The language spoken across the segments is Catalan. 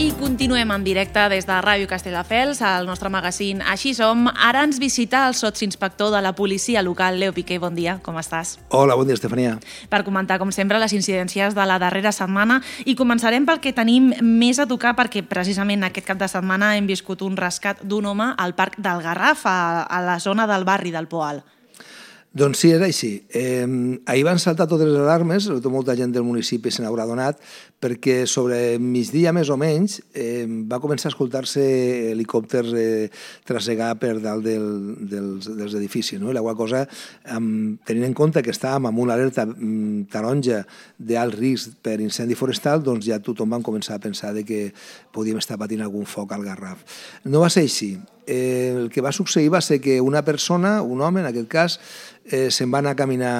I continuem en directe des de Ràdio Castelldefels, al nostre magazín Així Som. Ara ens visita el sotsinspector de la policia local, Leo Piqué. Bon dia, com estàs? Hola, bon dia, Estefania. Per comentar, com sempre, les incidències de la darrera setmana. I començarem pel que tenim més a tocar, perquè precisament aquest cap de setmana hem viscut un rescat d'un home al Parc del Garraf, a la zona del barri del Poal. Doncs sí, és així. Ahir van saltar totes les alarmes, molta gent del municipi se n'haurà donat, perquè sobre migdia més o menys va començar a escoltar-se helicòpters trassegar per dalt dels edificis. I la qual cosa, tenint en compte que estàvem amb una alerta taronja d'alt risc per incendi forestal, doncs ja tothom va començar a pensar que podíem estar patint algun foc al Garraf. No va ser així. El que va succeir va ser que una persona, un home en aquest cas, se'n va anar a caminar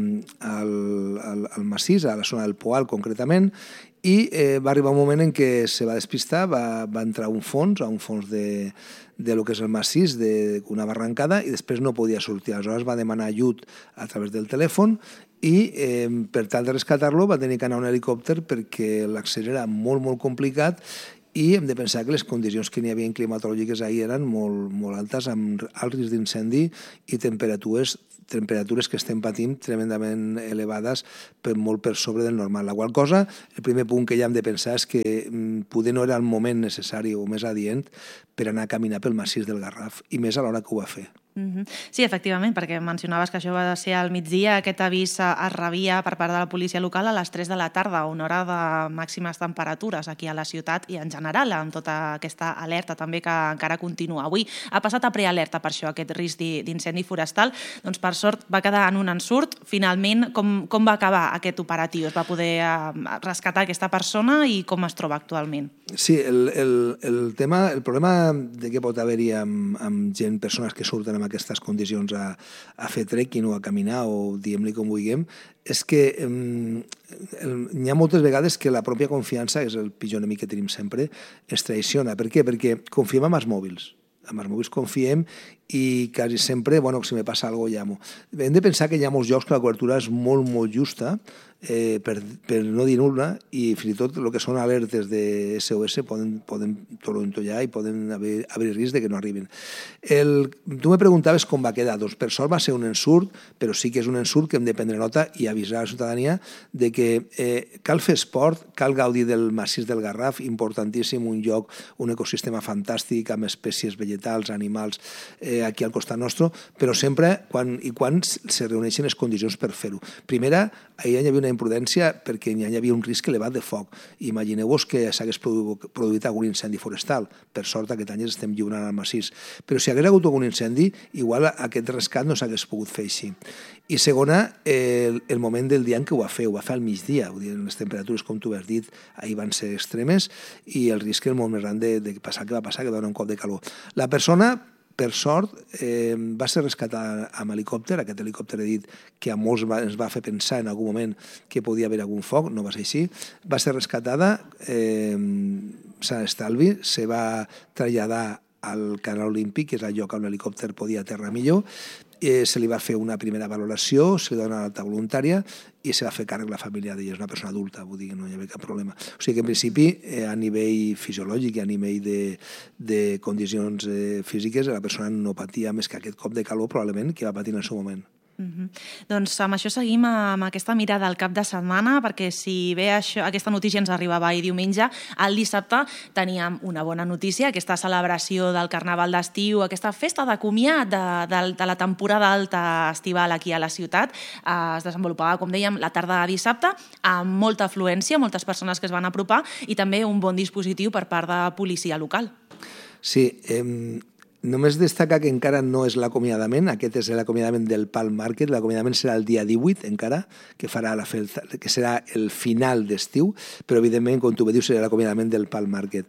al massís, a la zona del Poal concretament, i va arribar un moment en què se va despistar, va entrar a un fons de lo que és el massís, d'una barrancada, i després no podia sortir. Aleshores va demanar ajut a través del telèfon i per tal de rescatar-lo va tenir que anar a un helicòpter perquè l'accés era molt, molt complicat i hem de pensar que les condicions que n'hi havia climatològiques ahir eren molt altes, amb alt risc d'incendi i temperatures que estem patint tremendament elevades, molt per sobre del normal. La qual cosa, el primer punt que ja hem de pensar és que poder no era el moment necessari o més adient per anar a caminar pel massís del Garraf, i més a l'hora que ho va fer. Sí, efectivament, perquè mencionaves que això va ser al migdia. Aquest avís es rebia per part de la policia local a les 3 de la tarda, una hora de màximes temperatures aquí a la ciutat i en general, amb tota aquesta alerta també que encara continua. Avui ha passat a prealerta per això, aquest risc d'incendi forestal. Doncs per sort va quedar en un ensurt. Finalment, com va acabar aquest operatiu? Es va poder rescatar aquesta persona i com es troba actualment? Sí, el problema de què pot haver-hi amb gent, persones que surten en aquestes condicions a fer trekking o a caminar o diguem-li com vulguem, és que n'hi ha moltes vegades que la pròpia confiança, que és el pitjor enemic que tenim sempre, es traiciona. Per què? Perquè confiem en els mòbils. Amb els mòbils confiem i quasi sempre, si me passa alguna cosa, llamo. Hem de pensar que hi ha molts llocs que la cobertura és molt, molt justa, per no dir nul·la, i fins i tot el que són alertes de SOS poden tollar i poden haver risc de que no arribin. Tu me preguntaves com va quedar. Doncs per sort va ser un ensurt, però sí que és un ensurt que hem de prendre nota i avisar a la ciutadania de que cal fer esport, cal gaudir del massís del Garraf, importantíssim, un lloc, un ecosistema fantàstic amb espècies vegetals, animals aquí al costat nostre, però sempre quan se reuneixen les condicions per fer-ho. Primera, ahir hi havia una imprudència perquè hi havia un risc elevat de foc. Imagineu-vos que s'hagués produït algun incendi forestal. Per sort aquest any estem lliurant al massís. Però si hagués hagut algun incendi, igual aquest rescat no s'hagués pogut fer així. I segona, el moment del dia en què ho va fer al migdia. Les temperatures, com tu has dit, ahir van ser extremes i el risc és molt més gran de passar el que va passar, que dona un cop de calor. La persona, per sort, va ser rescatada amb helicòpter. Aquest helicòpter he dit que a molts ens va fer pensar en algun moment que podia haver algun foc, no va ser així. Va ser rescatada, Sant Estalvi, se va traslladar al Canal Olímpic, que és el lloc on l'helicòpter podia aterrar millor, se li va fer una primera valoració, se li dona l'alta voluntària i se va fer càrrec la família d'ella. És una persona adulta, vull dir que no hi havia cap problema. O sigui que en principi, a nivell fisiològic i a nivell de condicions físiques, la persona no patia més que aquest cop de calor probablement que va patir en el seu moment. Doncs amb això seguim amb aquesta mirada al cap de setmana, perquè si bé aquesta notícia ens arribava ahir diumenge, el dissabte teníem una bona notícia, aquesta celebració del Carnaval d'estiu, aquesta festa de comiat de la temporada alta estival aquí a la ciutat. Es desenvolupava, com dèiem, la tarda de dissabte, amb molta afluència, moltes persones que es van apropar i també un bon dispositiu per part de policia local. Sí, només destacar que encara no és l'acomiadament, aquest és l'acomiadament del Palm Market, l'acomiadament serà el dia 18 encara, que serà el final d'estiu, però evidentment, com tu bé dius, serà l'acomiadament del Palm Market.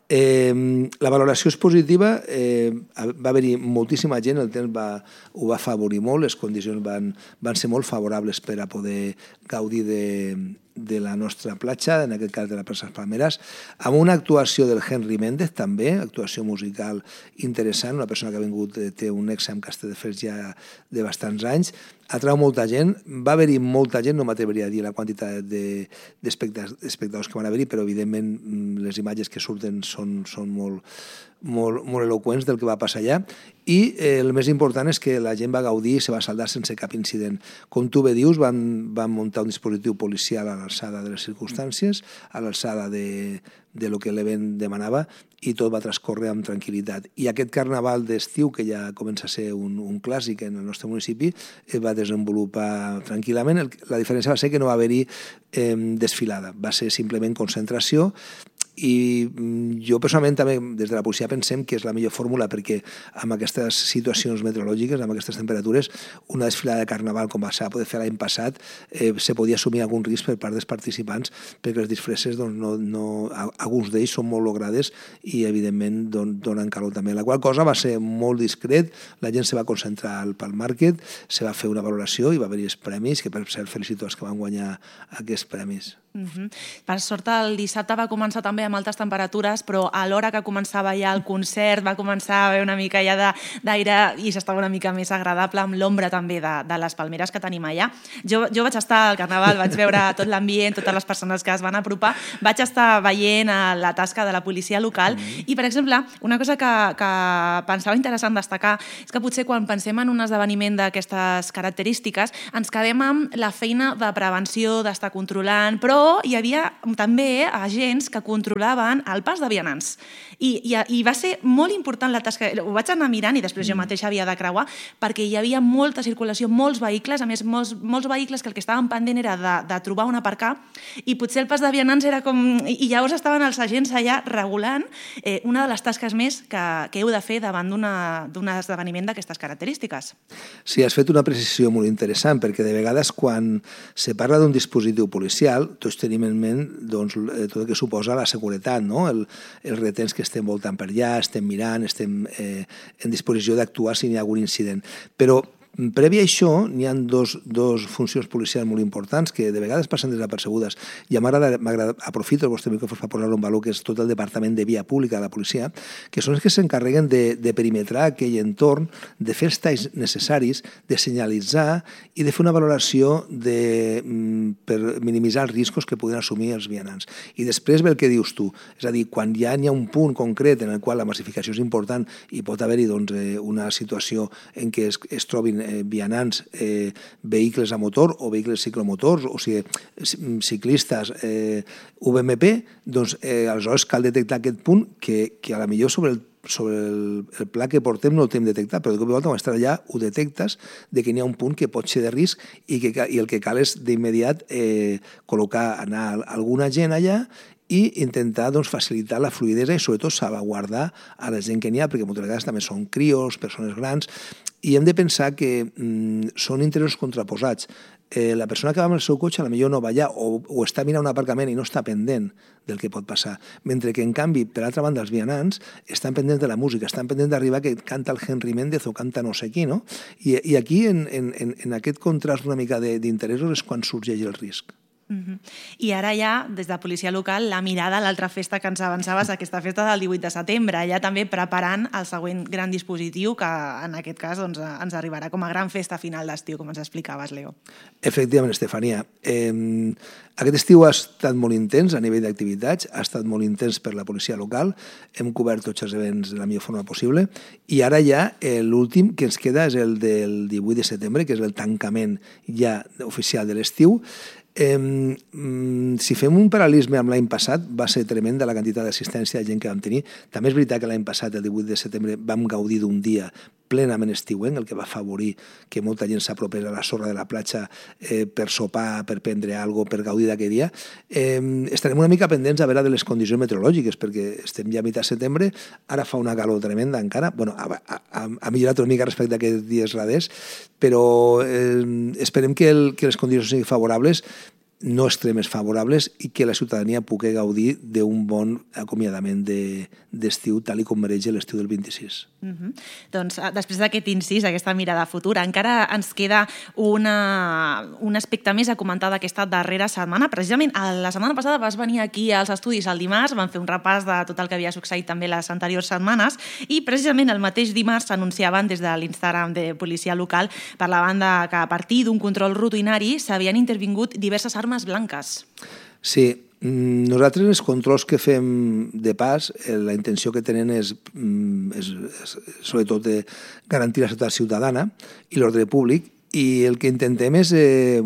La valoració és positiva, va haver-hi moltíssima gent, el temps ho va afavorir molt, les condicions van ser molt favorables per a poder gaudir de la nostra platja, en aquest cas de la plaça Palmeres, amb una actuació del Henry Méndez també, actuació musical interessant, una persona que ha vingut, té un èxit amb Castelldefels ja de bastants anys, atrau molta gent. Va haver-hi molta gent, no m'atreveria a dir la quantitat d'espectadors que van haver-hi, però evidentment les imatges que surten són molt eloqüents del que va passar allà, i el més important és que la gent va gaudir i se va saldar sense cap incident. Com tu bé dius, van muntar un dispositiu policial a l'alçada de les circumstàncies, a l'alçada de lo que l'event demanava, i tot va transcorrer amb tranquil·litat. I aquest carnaval d'estiu, que ja comença a ser un clàssic en el nostre municipi, es va desenvolupar tranquil·lament. La diferència va ser que no va haver-hi desfilada, va ser simplement concentració. I jo personalment també des de la policia pensem que és la millor fórmula, perquè amb aquestes situacions meteorològiques, amb aquestes temperatures, una desfilada de carnaval com va poder fer l'any passat, se podia assumir algun risc per part dels participants, perquè les disfresses, alguns d'ells són molt logrades i evidentment donen calor també. La qual cosa va ser molt discret, la gent se va concentrar al Palm Market, se va fer una valoració i va haver-hi els premis, que per cert felicito els que van guanyar aquests premis. Per sort el dissabte va començar també amb altes temperatures, però a l'hora que començava ja el concert va començar a haver una mica ja d'aire i s'estava una mica més agradable amb l'ombra també de les palmeres que tenim allà. Jo vaig estar al Carnaval, vaig veure tot l'ambient, totes les persones que es van apropar, vaig estar veient la tasca de la policia local i, per exemple, una cosa que pensava interessant destacar és que potser quan pensem en un esdeveniment d'aquestes característiques ens quedem amb la feina de prevenció, d'estar controlant, però hi havia també agents que controlaven el pas de vianants. I va ser molt important la tasca. Ho vaig anar mirant i després jo mateixa havia de creuar perquè hi havia molta circulació, molts vehicles, a més molts vehicles que el que estaven pendent era de trobar on aparcar i potser el pas de vianants era com... I llavors estaven els agents allà regulant una de les tasques més que heu de fer davant d'un esdeveniment d'aquestes característiques. Sí, has fet una precisió molt interessant perquè de vegades quan se parla d'un dispositiu policial tots tenim en ment tot el que suposa la seguretat, no? Els retens que estem voltant per allà, estem mirant, estem en disposició d'actuar si hi ha algun incident. Però previ a això, n'hi ha dos funcions policials molt importants que de vegades passen desapercebudes i aprofito el vostre micròfon per posar-lo en valor, que és tot el departament de via pública de la policia, que són els que s'encarreguen de perimetrar aquell entorn, de fer els talls necessaris, de senyalitzar i de fer una valoració per minimitzar els riscos que poden assumir els vianants. I després ve el que dius tu, és a dir, quan ja n'hi ha un punt concret en el qual la massificació és important i pot haver-hi una situació en què es trobin vianants, vehicles a motor o vehicles ciclomotors, o sigui, ciclistes UVMP, doncs aleshores cal detectar aquest punt que a la millor sobre el pla que portem no el tenim detectat, però de cop i volta quan estàs allà ho detectes de que n'hi ha un punt que pot ser de risc i el que cal és d'immediat anar alguna gent allà i intentar facilitar la fluïdesa i sobretot salvaguardar a la gent que n'hi ha, perquè moltes vegades també són crios, persones grans, i hem de pensar que són interessos contraposats. La persona que va amb el seu cotxe potser no va allà o està mirant un aparcament i no està pendent del que pot passar, mentre que en canvi, per altra banda, els vianants estan pendents de la música, estan pendents d'arribar que canta el Henry Méndez o canta no sé qui, no? I aquí, en aquest contrast una mica d'interessos és quan sorgeix el risc. I ara ja, des de policia local, la mirada a l'altra festa que ens avançaves, aquesta festa del 18 de setembre, ja també preparant el següent gran dispositiu que en aquest cas ens arribarà com a gran festa final d'estiu, com ens explicaves, Leo. Efectivament, Estefania. Aquest estiu ha estat molt intens a nivell d'activitats, ha estat molt intens per la policia local, hem cobert tots els events de la millor forma possible i ara ja l'últim que ens queda és el del 18 de setembre, que és el tancament ja oficial de l'estiu. Si fem un paral·lelisme amb l'any passat, va ser tremenda la quantitat d'assistència de gent que vam tenir. També és veritat que l'any passat, el 18 de setembre, vam gaudir d'un dia plenament estiuenc, el que va afavorir que molta gent s'apropés a la sorra de la platja per sopar, per prendre alguna cosa, per gaudir d'aquell dia. Estarem una mica pendents a veure de les condicions meteorològiques, perquè estem ja a mitjà setembre, ara fa una calor tremenda encara, ha millorat una mica respecte a aquests dies raders, però esperem que les condicions siguin favorables no extremes favorables i que la ciutadania pugui gaudir d'un bon acomiadament d'estiu, tal com mereix l'estiu del 26. Doncs després d'aquest incís, aquesta mirada futura, encara ens queda un aspecte més a comentar d'aquesta darrera setmana. Precisament la setmana passada vas venir aquí als estudis el dimarts, vam fer un repàs de tot el que havia succeït també les anteriors setmanes i precisament el mateix dimarts s'anunciaven des de l'Instagram de policia local per la banda que a partir d'un control rutinari s'havien intervingut diverses armes blanques. Sí, nosaltres els controls que fem de pas, la intenció que tenen és sobretot garantir la seguretat ciutadana i l'ordre públic, i el que intentem és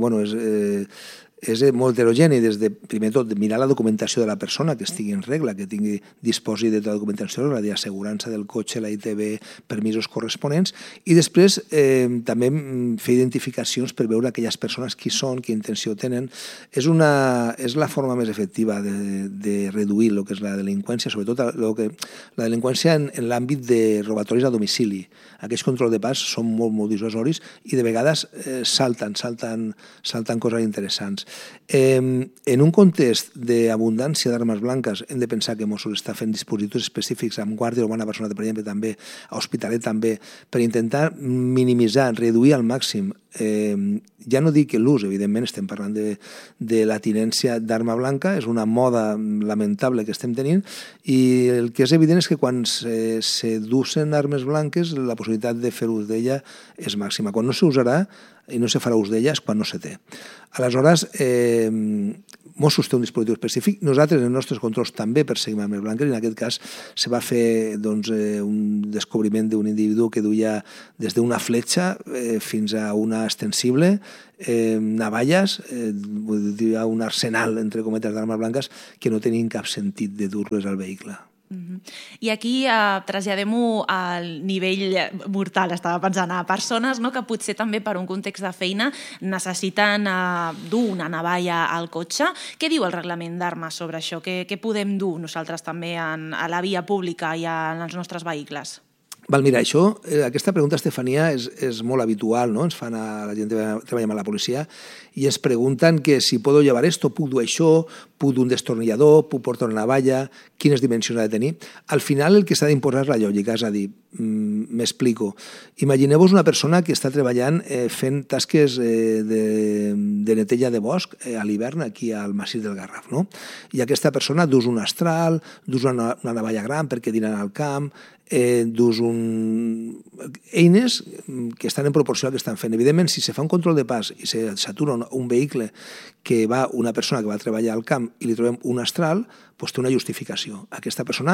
molt heterogeni, des de, primer tot, mirar la documentació de la persona, que estigui en regla, que disposi de tota la documentació, la d'assegurança del cotxe, la ITV, permisos corresponents, i després també fer identificacions per veure aquelles persones qui són, quina intenció tenen. És la forma més efectiva de reduir el que és la delinqüència, sobretot la delinqüència en l'àmbit de robatoris a domicili. Aquests controls de pas són molt dissuasoris i de vegades salten coses interessants. En un context d'abundància d'armes blanques hem de pensar que Mossos està fent dispositius específics amb Guàrdia Urbana Barcelona, per exemple, també, a Hospitalet també, per intentar minimitzar, reduir al màxim, ja no dic l'ús, evidentment estem parlant de la tinència d'arma blanca, és una moda lamentable que estem tenint, i el que és evident és que quan s'usen armes blanques la possibilitat de fer ús d'ella és màxima. Quan no s'usarà i no se farà ús d'ella és quan no se té. Aleshores, Mossos té un dispositiu específic, nosaltres en els nostres controls també perseguim armes blanques, i en aquest cas se va fer un descobriment d'un individu que duia des d'una fletxa fins a una extensible, navalles, un arsenal, entre cometes, d'armes blanques que no tenien cap sentit de dur-les al vehicle. I aquí traslladem-ho al nivell mortal, estava pensant, a persones que potser també per un context de feina necessiten dur una navalla al cotxe. Què diu el reglament d'armes sobre això? Què podem dur nosaltres també a la via pública i en els nostres vehicles? Val, mira, aquesta pregunta, Estefania, és molt habitual, no? Ens fan a la gent que treballem a la policia i ens pregunten que si puedo llevar esto, puc dur això, puc dur un destornillador, puc portar una navalla, quines dimensions ha de tenir. Al final el que s'ha d'imposar és la lògica, és a dir, m'explico. Imagineu-vos una persona que està treballant fent tasques de neteja de bosc a l'hivern aquí al massís del Garraf, no? I aquesta persona dus un astral, dus una navalla gran perquè diran al camp, dus eines que estan en proporció al que estan fent. Evidentment, si se fa un control de pas i s'atura un vehicle que va una persona que va treballar al camp i li trobem un astral, doncs té una justificació. Aquesta persona,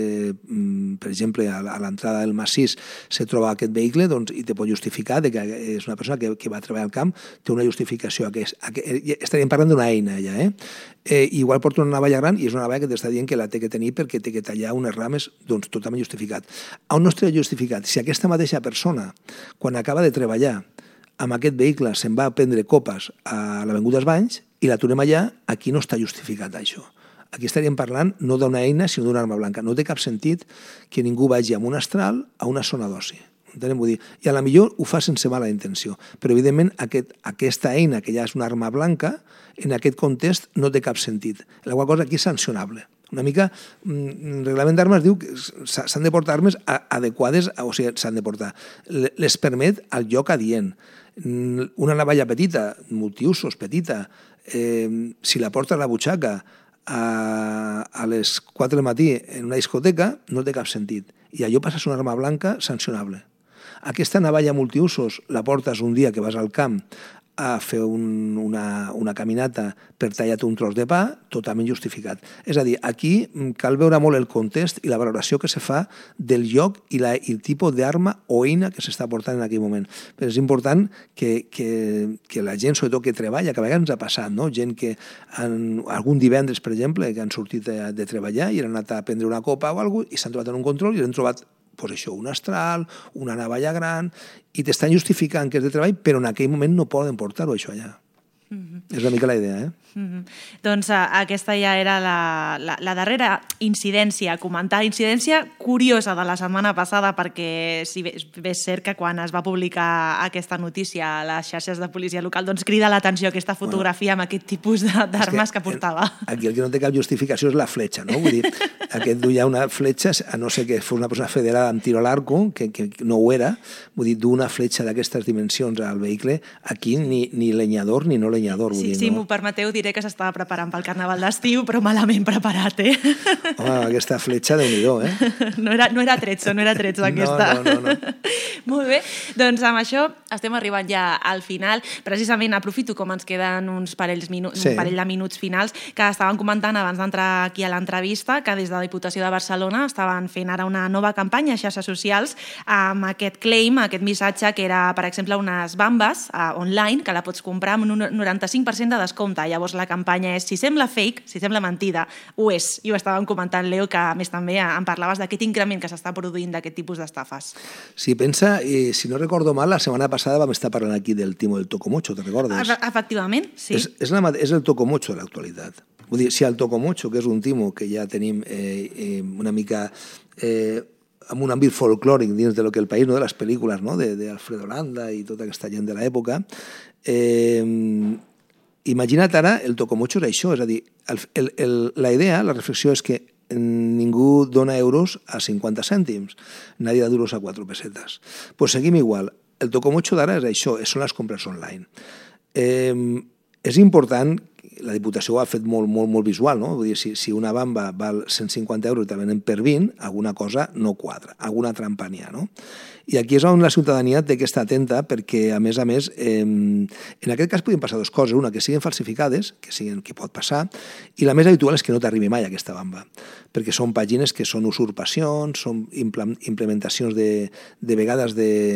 per exemple, a l'entrada del massís se troba aquest vehicle i te pot justificar que és una persona que va treballar al camp, té una justificació. Estaríem parlant d'una eina, ja. Igual porta una navalla gran i és una navalla que t'està dient que la té que tenir perquè té que tallar unes rames, doncs totalment justificat. On no estaria justificat? Si aquesta mateixa persona, quan acaba de treballar amb aquest vehicle, se'n va a prendre copes a l'Avinguda Banys i l'aturem allà, aquí no està justificat això. Aquí estaríem parlant no d'una eina, sinó d'una arma blanca. No té cap sentit que ningú vagi amb un astral a una zona d'oci. I a la millor ho fa sense mala intenció. Però, evidentment, aquesta eina, que ja és una arma blanca, en aquest context no té cap sentit. La qual cosa aquí és sancionable. Una mica, el reglament d'armes diu que s'han de portar armes adequades, o sigui, s'han de portar. Les permet al lloc adient. Una navalla petita, multiusos, petita, si la porta a la butxaca a les 4 del matí en una discoteca, no té cap sentit. I allò passa a ser una arma blanca sancionable. Aquesta navalla multiusos la portes un dia que vas al camp a fer una caminata per tallar-te un tros de pa, totalment justificat. És a dir, aquí cal veure molt el context i la valoració que se fa del lloc i el tipus d'arma o eina que s'està portant en aquell moment. Però és important que la gent, sobretot que treballa, que a vegades ens ha passat, no? Gent que algun divendres, per exemple, que han sortit de treballar i han anat a prendre una copa o alguna cosa i s'han trobat en un control i han trobat un astral, una navalla gran, i t'estan justificant que és de treball, però en aquell moment no poden portar-ho això allà. És una mica la idea, Doncs aquesta ja era la darrera incidència, incidència curiosa de la setmana passada, perquè si bé és cert que quan es va publicar aquesta notícia a les xarxes de policia local, doncs crida l'atenció aquesta fotografia amb aquest tipus d'armes que portava. Aquí el que no té cap justificació és la fletxa, no? Vull dir, aquest duia una fletxa, a no ser que fos una persona federada amb tiro a l'arco, que no ho era, vull dir, dur una fletxa d'aquestes dimensions al vehicle, aquí ni lenyador ni no lenyador. Sí, si m'ho permeteu, diré que s'estava preparant pel carnaval d'estiu, però malament preparat, Home, aquesta fletxa, Déu-n'hi-do, No era tretzo aquesta. No. Molt bé, doncs amb això estem arribant ja al final. Precisament aprofito com ens queden un parell de minuts finals, que estaven comentant abans d'entrar aquí a l'entrevista que des de la Diputació de Barcelona estaven fent ara una nova campanya a xarxes socials amb aquest claim, aquest missatge que era, per exemple, unes bambes online que la pots comprar amb un 95% de descompte. Llavors la campanya és, si sembla fake, si sembla mentida, ho és. I ho estàvem comentant, Leo, que a més també em parlaves d'aquest increment que s'està produint d'aquest tipus d'estafes. Sí, pensa, si no recordo mal, la setmana passada vam estar parlant aquí del timo del tocomocho, te recordes? Efectivament, sí. És el tocomocho de l'actualitat. Vull dir, si el tocomocho, que és un timo que ja tenim una mica amb un àmbit folclòric dins de lo que el país, no, de les pel·lícules, no, d'Alfredo Landa i tota aquesta gent de l'època, imagina't ara, el tocomocho és això, és a dir, la idea, la reflexió és que ningú dona euros a 50 cèntims, nadie da duros a 4 pesetes. Pues seguim igual. El tocomocho d'ara és això, són les compres online. És important, la Diputació ho ha fet molt visual, no? Vull dir, si una bamba val 150 euros i te venen per 20, alguna cosa no quadra, alguna trampa n'hi ha, no? I aquí és on la ciutadania té que estar atenta perquè, a més, en aquest cas podien passar dues coses. Una, que siguin falsificades, que pot passar, i la més habitual és que no t'arribi mai aquesta bamba, perquè són pàgines que són usurpacions, són implementacions de vegades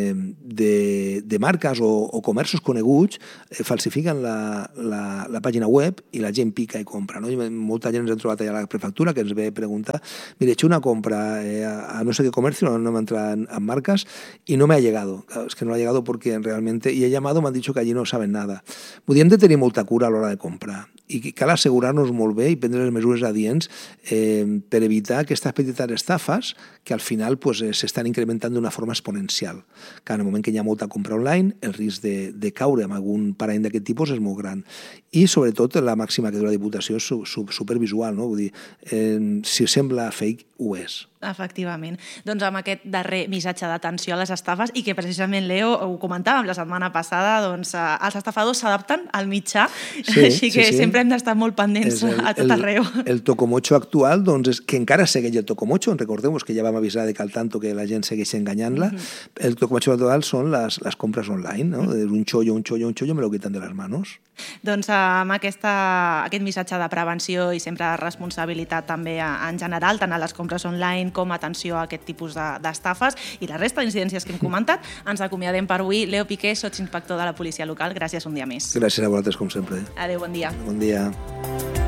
de marques o comerços coneguts, falsifiquen la pàgina web i la gent pica i compra. No? Molta gent ens hem trobat allà a la prefectura que ens ve a preguntar, mire, he hecho una compra a no sé qué comercio, no me entran en marcas, y no me ha llegado. Claro, es que no me ha llegado porque realmente... Y he llamado, me han dicho que allí no saben nada. Hem de tenir molta cura a l'hora de comprar i cal assegurar-nos molt bé i prendre les mesures adients per evitar aquestes petites estafes que al final s'estan incrementant d'una forma exponencial. Que en el moment que hi ha molta compra online, el risc de caure amb algun parany d'aquest tipus és molt gran. I, sobretot, la màxima que diu la Diputació és supervisual, no? Vull dir, si sembla fake, ho és. Efectivament. Doncs amb aquest darrer missatge d'atenció a les estafes i que precisament, Leo, ho comentàvem la setmana passada, doncs els estafadors s'adapten al mitjà, així que sempre hem d'estar molt pendents a tot arreu. El tocomocho actual, doncs, és que encara segueix el tocomocho, recordem-vos que ja vam avisar de que al tanto que la gent segueix enganyant-la, el tocomocho actual són les compres online, no? Un chollo, me lo quitan de les manos. Doncs amb aquest missatge de prevenció i sempre de responsabilitat també en general, tant a les compres online com atenció a aquest tipus d'estafes i la resta d'incidències que hem comentat, ens acomiadem per avui. Leo Piqué, sotsinspector de la policia local, gràcies un dia més. Gràcies a vosaltres, com sempre. Adéu, bon dia. Bon dia.